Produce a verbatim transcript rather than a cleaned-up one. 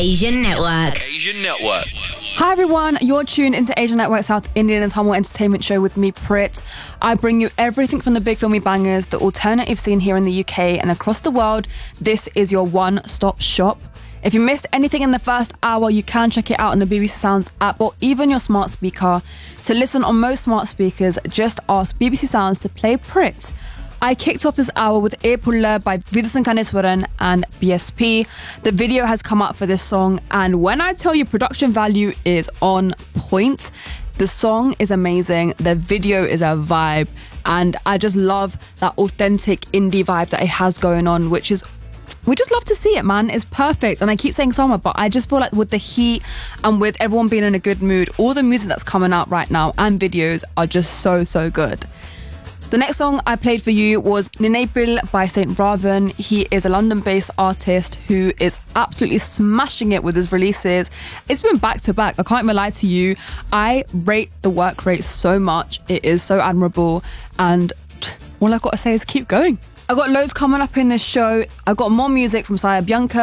Asian Network. Asian Network. Hi everyone, you're tuned into Asian Network South Indian and Tamil Entertainment Show with me, Prit. I bring you everything from the big filmy bangers, the alternative scene here in the U K and across the world. This is your one-stop shop. If you missed anything in the first hour, you can check it out on the B B C Sounds app or even your smart speaker. To listen on most smart speakers, just ask B B C Sounds to play Prit. I kicked off this hour with E Pulla by Vidyasan Kaneswaran and B S P. The video has come out for this song, and when I tell you production value is on point, the song is amazing, the video is a vibe, and I just love that authentic indie vibe that it has going on, which is we just love to see it, man. It's perfect. And I keep saying summer, but I just feel like with the heat and with everyone being in a good mood, all the music that's coming out right now and videos are just so, so good. The next song I played for you was Ninapil by Saint Raven. He is a London-based artist who is absolutely smashing it with his releases. It's been back to back. I can't even lie to you. I rate the work rate so much. It is so admirable. And all I've got to say is keep going. I've got loads coming up in this show. I've got more music from Saya Bianca,